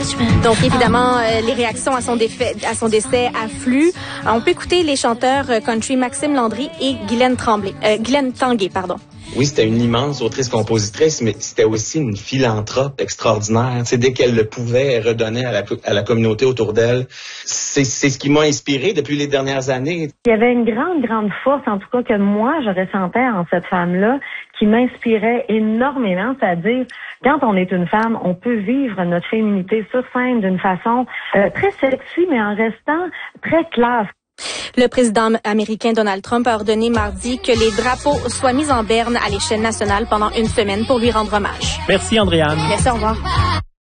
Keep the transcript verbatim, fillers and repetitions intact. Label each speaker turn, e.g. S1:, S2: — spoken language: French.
S1: Donc, évidemment, euh, les réactions à son, défait, à son décès affluent. Euh, on peut écouter les chanteurs country Maxime Landry et Guylaine Tremblay, euh, Guylaine Tanguay, pardon.
S2: Oui, c'était une immense autrice-compositrice, mais c'était aussi une philanthrope extraordinaire. C'est dès qu'elle le pouvait, elle redonnait à la, à la communauté autour d'elle. C'est, c'est ce qui m'a inspiré depuis les dernières années.
S3: Il y avait une grande, grande force, en tout cas que moi, je ressentais en cette femme-là, qui m'inspirait énormément, c'est-à-dire, quand on est une femme, on peut vivre notre féminité sur scène d'une façon euh, très sexy, mais en restant très classe.
S1: Le président américain Donald Trump a ordonné mardi que les drapeaux soient mis en berne à l'échelle nationale pendant une semaine pour lui rendre hommage.
S4: Merci, Andréane.
S1: Merci, au revoir.